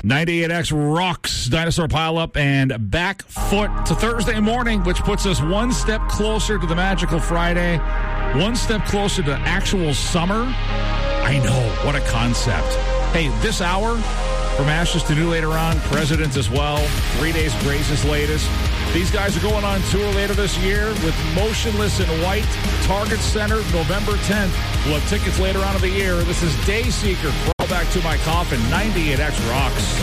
98X rocks Dinosaur Pileup and back foot to Thursday morning, which puts us one step closer to the magical Friday, one step closer to actual summer. I know, what a concept. Hey, this hour, from Ashes to New later on, Presidents as well, 3 Days Grace's latest. These guys are going on tour later this year with Motionless in White, Target Center, November 10th. We'll have tickets later on in the year. This is Dayseeker, Crawl Back to My Coffin, 98X rocks.